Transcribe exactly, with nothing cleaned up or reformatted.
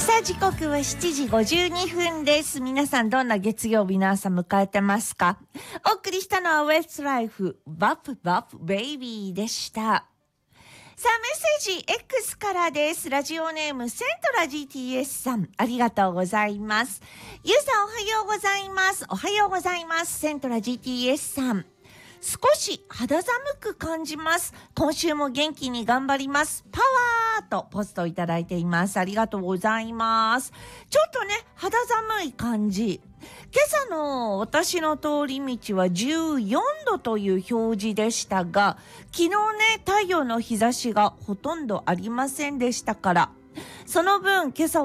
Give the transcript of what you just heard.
さあ時刻はしちじごじゅうにふんです。皆さんどんな月曜日の朝迎えてますか？お送りしたのはウェストライフバップバップベイビーでした。さあメッセージ X からです。ラジオネームセントラ ジーティーエス さん、ありがとうございます。ゆうさんおはようございます。おはようございます。セントラ ジーティーエス さん、少し肌寒く感じます。今週も元気に頑張ります。パワーとポストいただいています。ありがとうございます。ちょっとね肌寒い感じ。今朝の私の通り道はじゅうよんどという表示でしたが、昨日ね太陽の日差しがほとんどありませんでしたから、その分今朝